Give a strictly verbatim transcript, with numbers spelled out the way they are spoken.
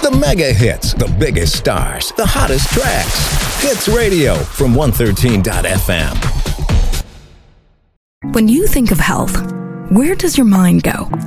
The mega hits, the biggest stars, the hottest tracks. Hits Radio from one thirteen dot f m. When you think of health, where does your mind go?